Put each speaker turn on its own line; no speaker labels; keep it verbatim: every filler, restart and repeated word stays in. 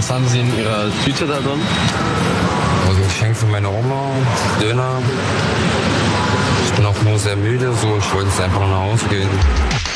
Was haben Sie in Ihrer Tüte da drin?
Also ein Geschenk für meine Oma, Döner. Ich bin auch nur sehr müde, so ich wollte jetzt einfach noch nach Hause gehen.